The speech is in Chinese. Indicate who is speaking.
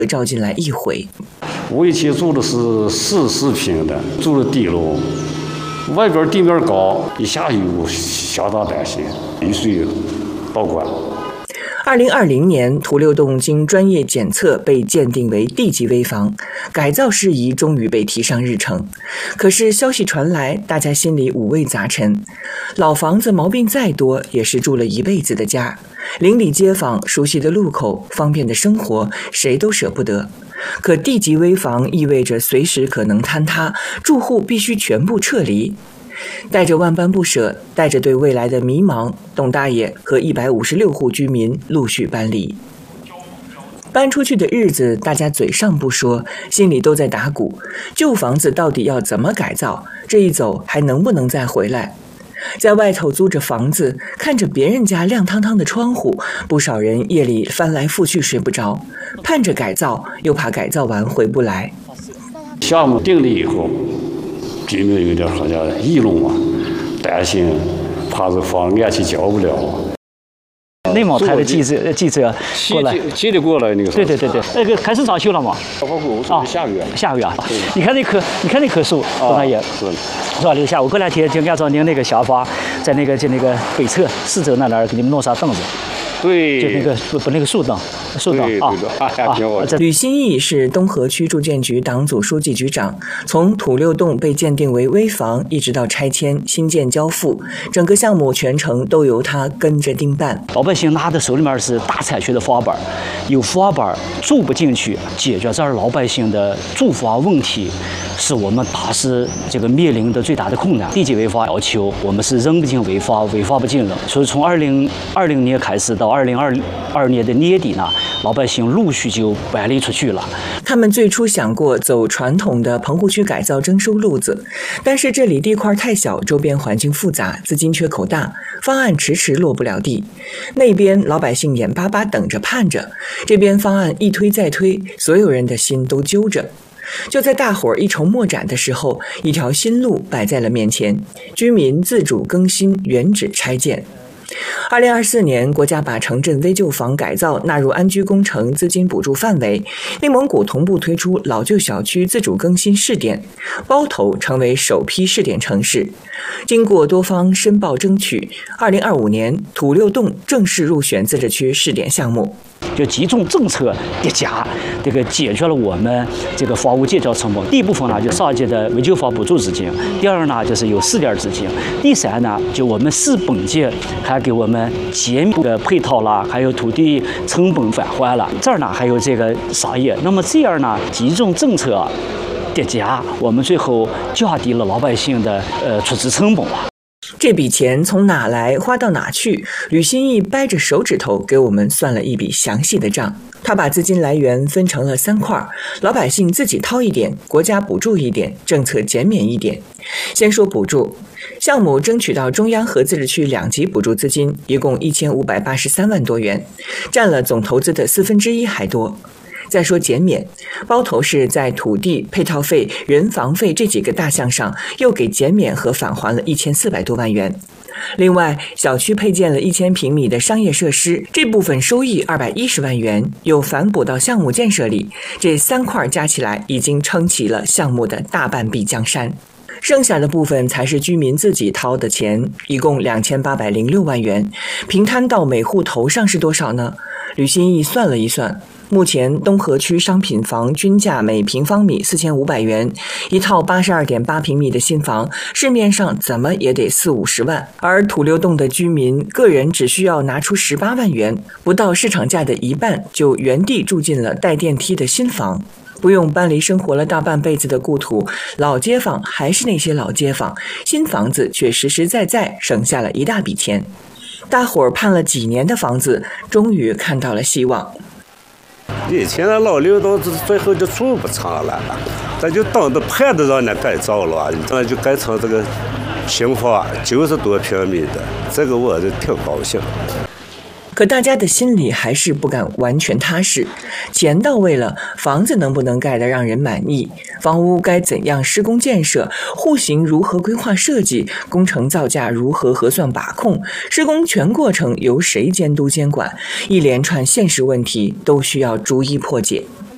Speaker 1: 照进来一回。
Speaker 2: 我以前住的是40平的，住的底楼，外边地面高，一下雨相当担心，雨水倒灌。
Speaker 1: 2020年，土六栋经专业检测被鉴定为地级危房，改造事宜终于被提上日程。可是消息传来，大家心里五味杂陈。老房子毛病再多，也是住了一辈子的家，邻里街坊、熟悉的路口、方便的生活，谁都舍不得。可地级危房意味着随时可能坍塌，住户必须全部撤离。带着万般不舍，带着对未来的迷茫，董大爷和156户居民陆续搬离。搬出去的日子，大家嘴上不说，心里都在打鼓。旧房子到底要怎么改造？这一走还能不能再回来？在外头租着房子，看着别人家亮堂堂的窗户，不少人夜里翻来覆去睡不着，盼着改造，又怕改造完回不来。
Speaker 2: 项目定了以后，居民有点好像议论嘛，担心怕这房按期交不了。
Speaker 3: 内蒙台的记者过来，
Speaker 2: 接着过来那个。
Speaker 3: 对，那个开始装修了吗？
Speaker 2: 下个月。
Speaker 3: 下个月啊！你看那棵树，董大爷，是吧？留下，我过两天就按照您那个想法，在那个北侧4周那儿给你们弄上凳子。
Speaker 2: 对，
Speaker 3: 就那个不那个树凳啊。
Speaker 1: 吕新义是东河区住建局党组书记局长，从土六栋被鉴定为危房，一直到拆迁、新建交付，整个项目全程都由他跟着盯办。
Speaker 3: 老百姓拿的手里面是大产区的房本，有房本住不进去，解决这儿老百姓的住房问题，是我们当时这个面临的最大的困难。地级危房要求我们是人不进危房，危房不进人，所以从2020年开始到2022年的年底呢，老百姓陆续就搬离出去了。
Speaker 1: 他们最初想过走传统的棚户区改造征收路子，但是这里地块太小，周边环境复杂，资金缺口大，方案迟迟落不了地。那边老百姓眼巴巴等着盼着，这边方案一推再推，所有人的心都揪着。就在大伙儿一筹莫展的时候，一条新路摆在了面前，居民自主更新原址拆建。2024年，国家把城镇危旧房改造纳入安居工程资金补助范围，内蒙古同步推出老旧小区自主更新试点，包头成为首批试点城市。经过多方申报争取，2025年土六栋正式入选自治区试点项目。
Speaker 3: 就集中政策叠加，这个解决了我们这个房屋建造成本。第一部分呢，就上届的危旧房补助资金；第二呢，就是有试点资金；第三呢，就我们市本届还给我们减免的配套啦，还有土地成本返还了。这儿呢还有这个商业。那么这样呢，集中政策叠加，我们最后降低了老百姓的出资成本了。
Speaker 1: 这笔钱从哪来，花到哪去？吕新义掰着手指头给我们算了一笔详细的账。他把资金来源分成了3块，老百姓自己掏一点，国家补助一点，政策减免一点。先说补助，项目争取到中央和自治区2级补助资金，一共1583万多元，占了总投资的1/4还多。再说减免，包头是在土地、配套费、人房费这几个大项上又给减免和返还了1400多万元。另外，小区配建了1000平米的商业设施，这部分收益210万元又反补到项目建设里，这3块加起来已经撑起了项目的大半壁江山。剩下的部分才是居民自己掏的钱，一共2806万元，平摊到每户头上是多少呢？吕新义算了一算，目前东河区商品房均价每平方米4500元，一套82.8平米的新房，市面上怎么也得40-50万，而土六栋的居民个人只需要拿出18万元，不到市场价的一半，就原地住进了带电梯的新房。不用搬离生活了大半辈子的故土，老街坊还是那些老街坊，新房子却实实在在省下了一大笔钱。大伙儿盼了几年的房子，终于看到了希望。
Speaker 4: 以前的老领导最后就住不成了，咱就等着盼着让人改造了，咱就改成这个新房90多平米的，这个我就挺高兴。
Speaker 1: 可大家的心里还是不敢完全踏实，钱到位了，房子能不能盖得让人满意？房屋该怎样施工建设？户型如何规划设计？工程造价如何核算把控？施工全过程由谁监督监管？一连串现实问题都需要逐一破解。